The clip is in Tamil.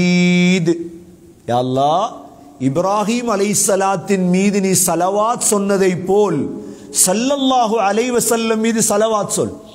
யா அல்லாஹ், இப்ராஹிம் அலைஹிஸ்ஸலாத்தின் மீது நீ ஸலவாத் சொன்னதை போல் ஸல்லல்லாஹு அலைஹி வஸல்லம் மீது ஸலவாத் சொல்.